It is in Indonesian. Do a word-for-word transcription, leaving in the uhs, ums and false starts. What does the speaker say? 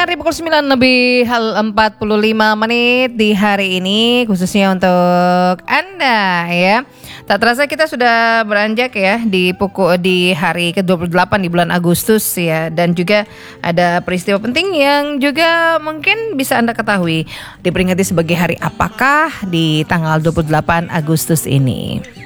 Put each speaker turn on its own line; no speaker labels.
pendengar di pukul sembilan lebih hal empat puluh lima menit di hari ini khususnya untuk Anda ya. Tak terasa kita sudah beranjak ya di pukul di hari ke dua puluh delapan di bulan Agustus ya, dan juga ada peristiwa penting yang juga mungkin bisa Anda ketahui diperingati sebagai hari apakah di tanggal dua puluh delapan Agustus ini.